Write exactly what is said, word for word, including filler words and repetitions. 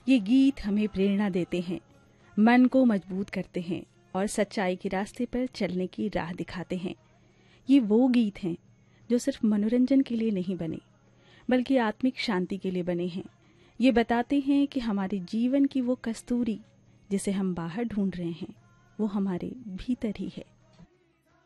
ये गीत हमें प्रेरणा देते हैं, मन को मजबूत करते हैं और सच्चाई के रास्ते पर चलने की राह दिखाते हैं। ये वो गीत हैं जो सिर्फ मनोरंजन के लिए नहीं बने, बल्कि आत्मिक शांति के लिए बने हैं। ये बताते हैं कि हमारे जीवन की वो कस्तूरी जिसे हम बाहर ढूंढ रहे हैं, वो हमारे भीतर ही है।